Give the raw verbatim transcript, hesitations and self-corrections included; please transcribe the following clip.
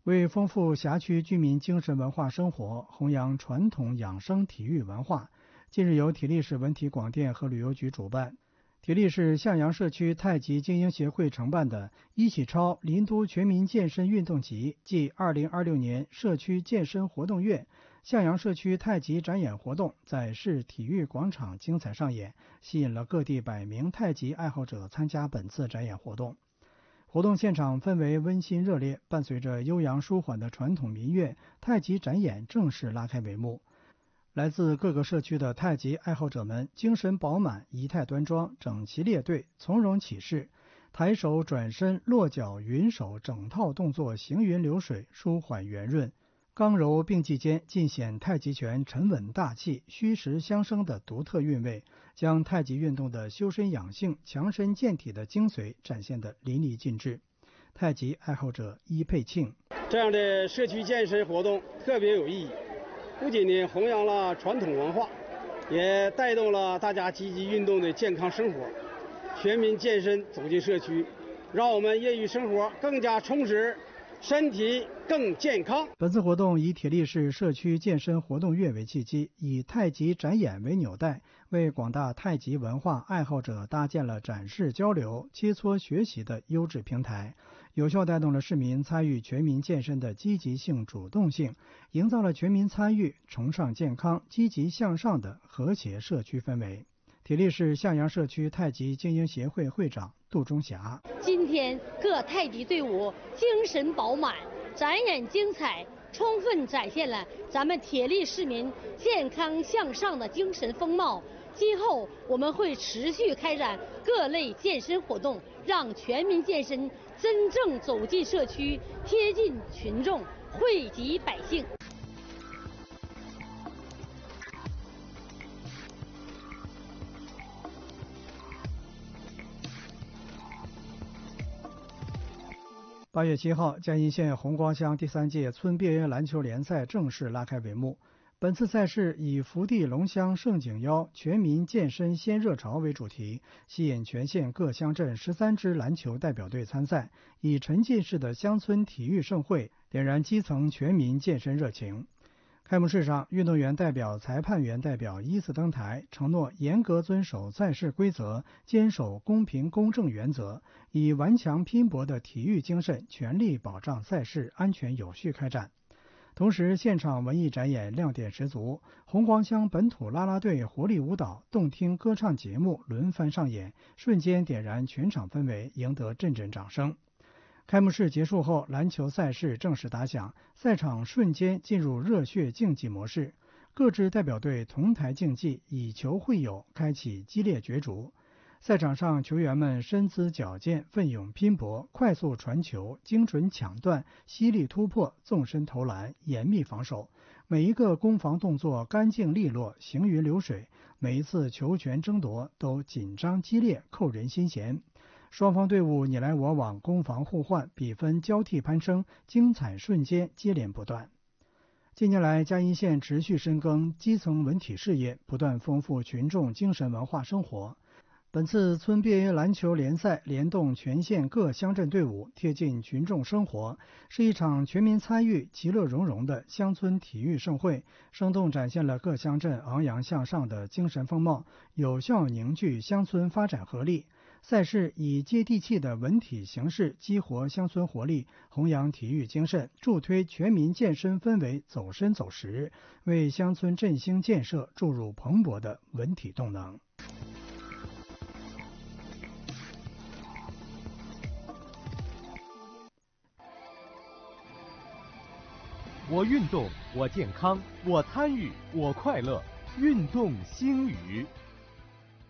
为丰富辖区居民精神文化生活，弘扬传统养生体育文化，近日由体力市文体广电和旅游局主办，体力市向阳社区太极精英协会承办的一起超林都全民健身运动集暨二零二六年社区健身活动月向阳社区太极展演活动在市体育广场精彩上演，吸引了各地百名太极爱好者参加本次展演活动。活动现场氛围温馨热烈，伴随着悠扬舒缓的传统民乐，太极展演正式拉开帷幕。来自各个社区的太极爱好者们精神饱满，仪态端庄，整齐列队，从容起势，抬手转身落脚云手整套动作行云流水，舒缓圆润，刚柔并济间尽显太极拳沉稳大气、虚实相生的独特韵味，将太极运动的修身养性、强身健体的精髓展现得淋漓尽致。太极爱好者伊佩庆： 这样的社区健身活动特别有意义，不仅呢弘扬了传统文化，也带动了大家积极运动的健康生活。全民健身走进社区，让我们业余生活更加充实，身体更健康。 本次活动以体力市社区健身活动月为契机，以太极展演为纽带，为广大太极文化爱好者搭建了展示交流、切磋学习的优质平台，有效带动了市民参与全民健身的积极性、主动性，营造了全民参与、崇尚健康、积极向上的和谐社区氛围。体力市向阳社区太极精英协会会长杜中霞： 今天各太极队伍精神饱满，展演精彩，充分展现了咱们铁力市民健康向上的精神风貌。今后我们会持续开展各类健身活动，让全民健身真正走进社区，贴近群众，惠及百姓。 八月七号，嘉义县红光乡第三届村别业篮球联赛正式拉开帷幕。本次赛事以福地龙乡盛景邀全民健身先热潮为主题，吸引全县各乡镇十三支篮球代表队参赛，以沉浸式的乡村体育盛会点燃基层全民健身热情。开幕式上，运动员代表、裁判员代表依次登台，承诺严格遵守赛事规则，坚守公平公正原则，以顽强拼搏的体育精神，全力保障赛事安全有序开展。同时，现场文艺展演亮点十足，红光乡本土啦啦队活力舞蹈、动听歌唱节目轮番上演，瞬间点燃全场氛围，赢得阵阵掌声。开幕式结束后，篮球赛事正式打响，赛场瞬间进入热血竞技模式，各支代表队同台竞技，以球会友，开启激烈角逐。赛场上，球员们身姿矫健，奋勇拼搏，快速传球，精准抢断，犀利突破，纵身投篮，严密防守，每一个攻防动作干净利落，行云流水，每一次球权争夺都紧张激烈，扣人心弦。双方队伍你来我往，攻防互换，比分交替攀升，精彩瞬间接连不断。近年来，嘉义县持续深耕基层文体事业，不断丰富群众精神文化生活。本次村别业篮球联赛联动全县各乡镇队伍，贴近群众生活，是一场全民参与、其乐融融的乡村体育盛会，生动展现了各乡镇昂扬向上的精神风貌，有效凝聚乡村发展合力。赛事以接地气的文体形式激活乡村活力，弘扬体育精神，助推全民健身氛围走深走实，为乡村振兴建设注入蓬勃的文体动能。 我运动，我健康，我参与，我快乐，运动兴语。